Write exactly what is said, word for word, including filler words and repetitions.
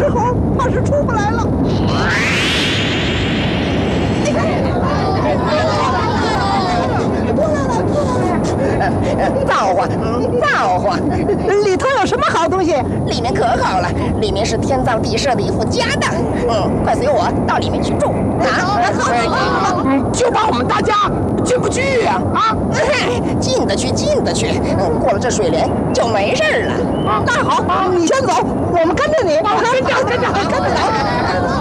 时候怕是出不来了。 造化，嗯，造化！ 里头有什么好东西？ 里面可好了，里面是天造地设的一副家当。嗯，快随我到里面去住啊！ 就怕我们大家进不去呀！啊， 进得去，进得去。嗯，过了这水帘就没事了。 那好，你先走，我们跟着你。 跟着，跟着， 跟着走。